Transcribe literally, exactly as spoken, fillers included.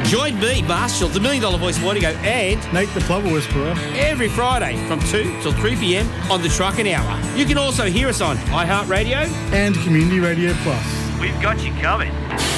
Join me, Marshall, the Million Dollar Voice Morning Go, and Nate the Plover Whisperer every Friday from two till three p.m. on the Truckin' Hour. You can also hear us on iHeartRadio and Community Radio Plus. We've got you covered.